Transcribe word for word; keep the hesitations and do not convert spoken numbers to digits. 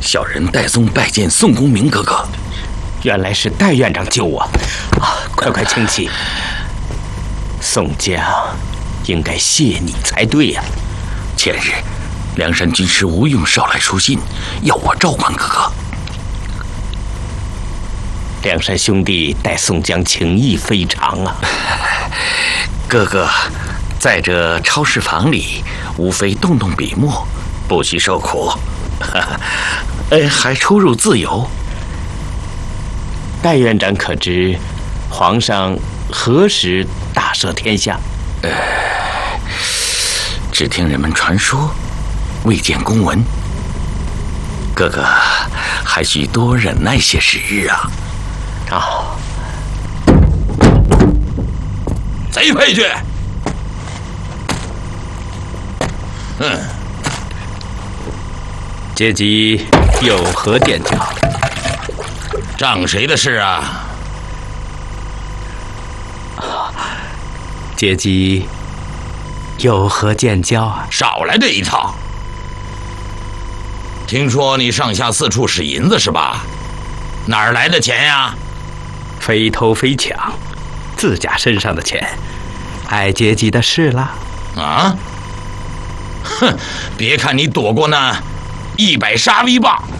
小人戴宗拜见宋公明哥哥。 原来是戴院长救我啊！快快请起。宋江应该谢你才对呀、啊。 前日梁山军师吴用捎来书信，要我照管哥哥。 梁山兄弟待宋江情谊非常啊。 哥哥在这超市房里，无非动动笔墨，不需受苦，哎，还出入自由。 戴院长可知，皇上何时大赦天下？ 呃，只听人们传说，未见公文。哥哥还需多忍耐些时日啊！ 啊！ 贼配去！ 嗯，阶级有何见教？ 仗谁的事啊？ 阶级有何见教啊？ 少来这一套！听说你上下四处使银子是吧？哪儿来的钱呀？ 非偷非抢，自家身上的钱，碍阶级的事了。 啊？哼！别看你躲过那一百杀威棒，